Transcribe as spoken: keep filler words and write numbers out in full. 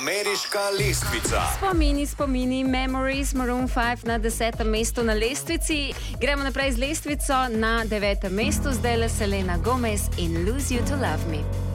Ameriška lestvica. Spomini, spomini, Memories, Maroon pet na desetem mestu na lestvici. Gremo naprej z lestvico na devetem mestu, zdaj le Selena Gomez in Lose You to Love Me.